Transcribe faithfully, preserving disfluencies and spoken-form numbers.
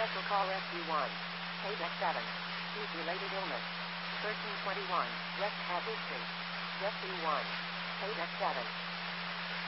Special call S U one. Paid at seven. Heat-related illness. thirteen twenty-one. Rest at history. S U one. Paid at seven.